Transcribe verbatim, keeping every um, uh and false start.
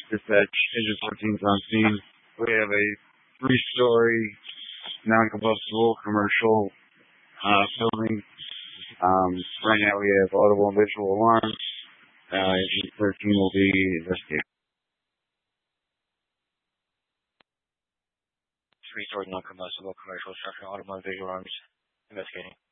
Dispatch, Engine fourteen is on scene. We have a three-story, non-combustible commercial uh, building. Um, right now we have audible and visual alarms. Uh, Engine thirteen will be investigated. Three-story non-combustible commercial structure, audible and visual alarms, investigating.